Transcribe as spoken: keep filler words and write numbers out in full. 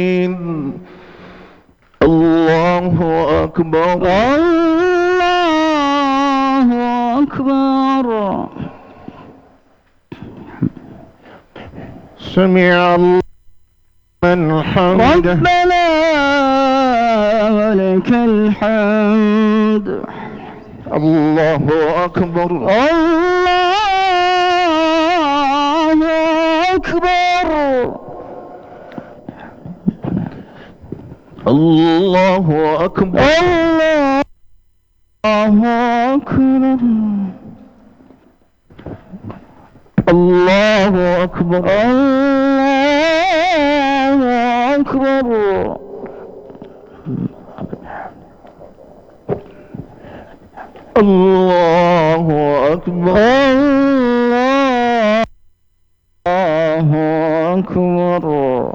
الله أكبر الله أكبر. سمع الله من حمده ربنا ولك الحمد. الله أكبر الله أكبر. الله أكبر الله الله أكبر. أكبر الله أكبر. الله أكبر الله أكبر.